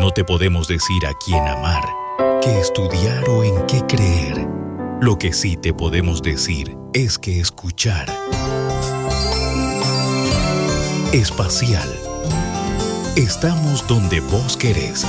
no te podemos decir a quién amar, qué estudiar o en qué creer. Lo que sí te podemos decir es que escuchar. Espacial. Estamos donde vos querés.